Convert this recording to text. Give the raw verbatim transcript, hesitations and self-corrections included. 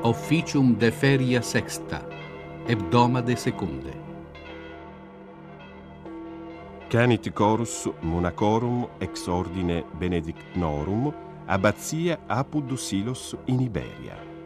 Officium de feria sexta, hebdomade secunde. Canit chorus monacorum ex ordine benedictnorum abbazia apud Silos in Iberia.